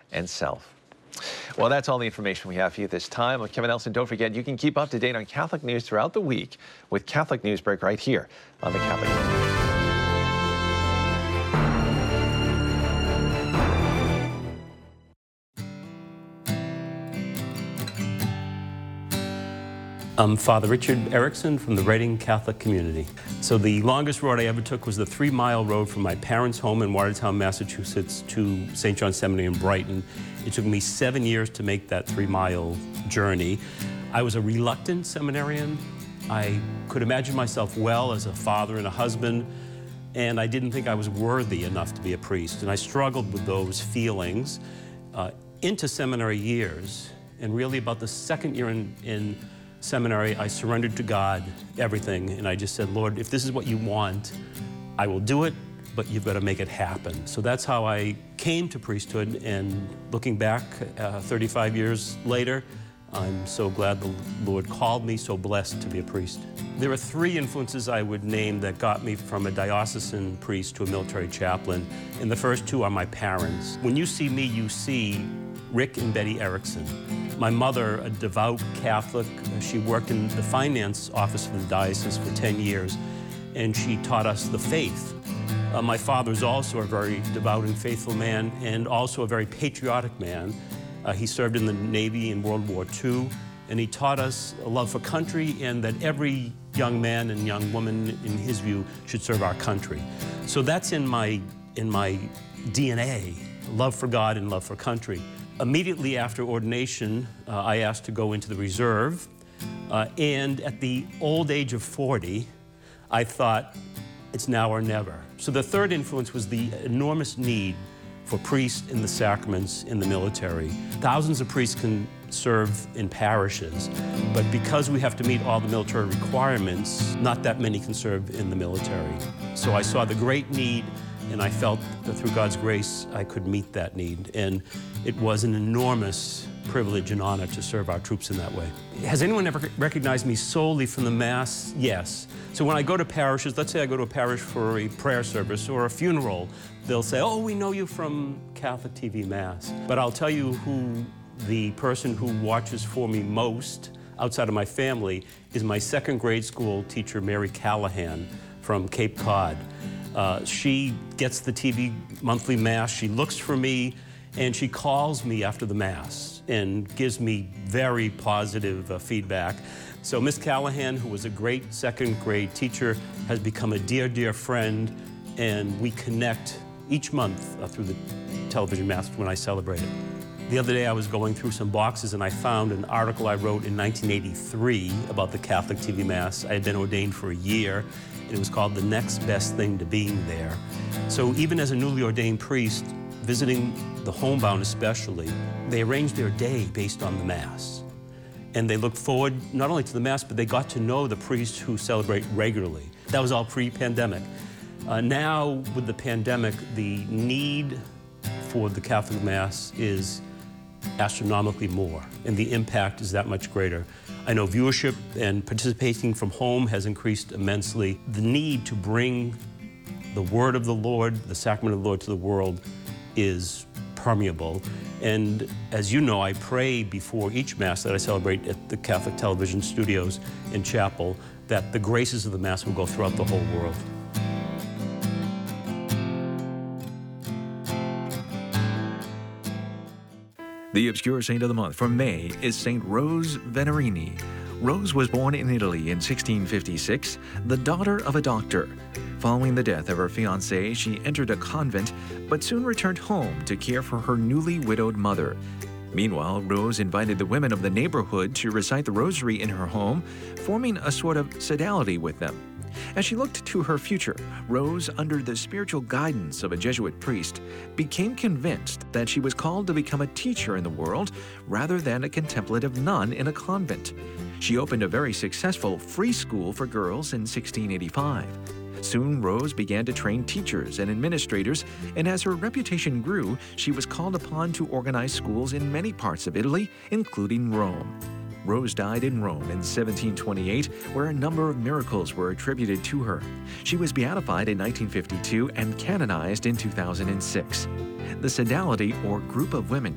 and self. Well, that's all the information we have for you this time. I'm Kevin Nelson. Don't forget, you can keep up to date on Catholic news throughout the week with Catholic News Break right here on the Catholic News. I'm Father Richard Erickson from the Reading Catholic Community. So the longest road I ever took was the 3-mile road from my parents' home in Watertown, Massachusetts to St. John's Seminary in Brighton. It took me 7 years to make that 3-mile journey. I was a reluctant seminarian. I could imagine myself well as a father and a husband, and I didn't think I was worthy enough to be a priest. And I struggled with those feelings into seminary years. And really about the second year in seminary, I surrendered to God everything, and I just said, Lord, if this is what you want, I will do it, but you've got to make it happen. So that's how I came to priesthood, and looking back 35 years later, I'm so glad the Lord called me, so blessed to be a priest. There are 3 influences I would name that got me from a diocesan priest to a military chaplain, and the first 2 are my parents. When you see me, you see Rick and Betty Erickson. My mother, a devout Catholic, she worked in the finance office of the diocese for 10 years, and she taught us the faith. My father's also a very devout and faithful man, and also a very patriotic man. He served in the Navy in World War II, and he taught us a love for country and that every young man and young woman, in his view, should serve our country. So that's in my DNA, love for God and love for country. Immediately after ordination, I asked to go into the reserve, and at the old age of 40, I thought, it's now or never. So the third influence was the enormous need for priests in the sacraments in the military. Thousands of priests can serve in parishes, but because we have to meet all the military requirements, not that many can serve in the military. So I saw the great need, and I felt that through God's grace, I could meet that need. And it was an enormous privilege and honor to serve our troops in that way. Has anyone ever recognized me solely from the Mass? Yes. So when I go to parishes, let's say I go to a parish for a prayer service or a funeral, they'll say, oh, we know you from Catholic TV Mass. But I'll tell you who the person who watches for me most outside of my family is my 2nd grade school teacher, Mary Callahan from Cape Cod. She gets the TV monthly Mass, she looks for me, and she calls me after the Mass and gives me very positive feedback. So Miss Callahan, who was a great 2nd grade teacher, has become a dear, dear friend, and we connect each month through the television Mass when I celebrate it. The other day I was going through some boxes and I found an article I wrote in 1983 about the Catholic TV Mass. I had been ordained for a year, and it was called The Next Best Thing to Being There. So even as a newly ordained priest, visiting the homebound especially, they arranged their day based on the Mass. And they looked forward not only to the Mass, but they got to know the priests who celebrate regularly. That was all pre-pandemic. Now, with the pandemic, the need for the Catholic Mass is astronomically more, and the impact is that much greater. I know viewership and participating from home has increased immensely. The need to bring the word of the Lord, the sacrament of the Lord to the world is permeable. And as you know, I pray before each Mass that I celebrate at the Catholic Television Studios in Chapel that the graces of the Mass will go throughout the whole world. The obscure saint of the month for May is Saint Rose Venerini. Rose was born in Italy in 1656, the daughter of a doctor. Following the death of her fiancé, she entered a convent, but soon returned home to care for her newly widowed mother. Meanwhile, Rose invited the women of the neighborhood to recite the rosary in her home, forming a sort of sodality with them. As she looked to her future, Rose, under the spiritual guidance of a Jesuit priest, became convinced that she was called to become a teacher in the world rather than a contemplative nun in a convent. She opened a very successful free school for girls in 1685. Soon, Rose began to train teachers and administrators, and as her reputation grew, she was called upon to organize schools in many parts of Italy, including Rome. Rose died in Rome in 1728, where a number of miracles were attributed to her. She was beatified in 1952 and canonized in 2006. The sodality, or group of women,